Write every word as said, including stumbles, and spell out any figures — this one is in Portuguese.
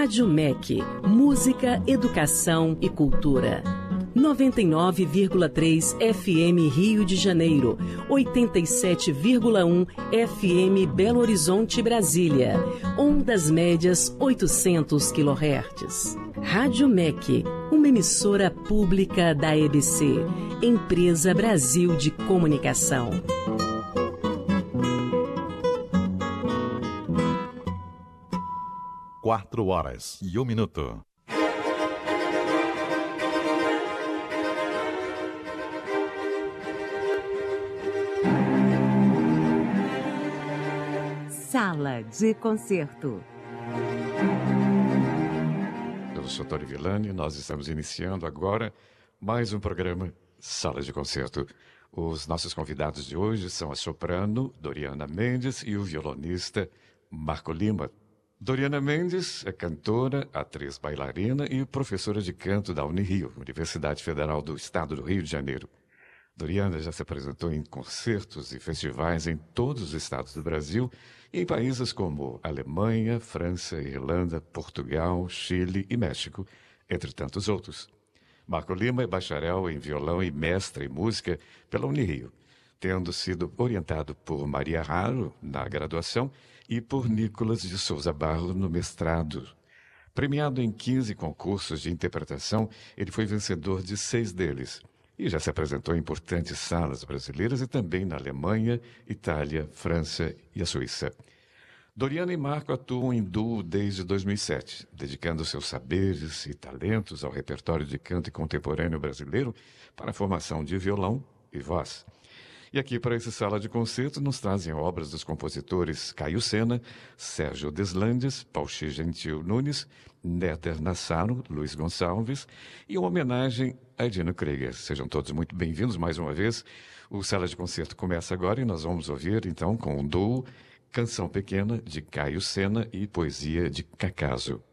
Rádio M E C, música, educação e cultura. noventa e nove vírgula três F M Rio de Janeiro, oitenta e sete vírgula um F M Belo Horizonte, Brasília, ondas médias oitocentos quilohertz. Rádio M E C, uma emissora pública da E B C, Empresa Brasil de Comunicação. Quatro horas e um minuto. Sala de concerto. Eu sou Tony Villani, nós estamos iniciando agora mais um programa Sala de Concerto. Os nossos convidados de hoje são a soprano Doriana Mendes e o violonista Marco Lima. Doriana Mendes é cantora, atriz bailarina e professora de canto da Unirio, Universidade Federal do Estado do Rio de Janeiro. Doriana já se apresentou em concertos e festivais em todos os estados do Brasil e em países como Alemanha, França, Irlanda, Portugal, Chile e México, entre tantos outros. Marco Lima é bacharel em violão e mestre em música pela Unirio, tendo sido orientado por Maria Raro na graduação e por Nicolas de Souza Barro no mestrado. Premiado em quinze concursos de interpretação, ele foi vencedor de seis deles. E já se apresentou em importantes salas brasileiras e também na Alemanha, Itália, França e a Suíça. Doriana e Marco atuam em duo desde dois mil e sete, dedicando seus saberes e talentos ao repertório de canto contemporâneo brasileiro para a formação de violão e voz. E aqui para essa sala de concerto nos trazem obras dos compositores Caio Sena, Sérgio Deslandes, Pauxi Gentil Nunes, Néter Nassaro, Luiz Gonçalves e uma homenagem a Dino Krieger. Sejam todos muito bem-vindos mais uma vez. O Sala de Concerto começa agora e nós vamos ouvir então com um duo Canção Pequena de Caio Sena e Poesia de Cacaso.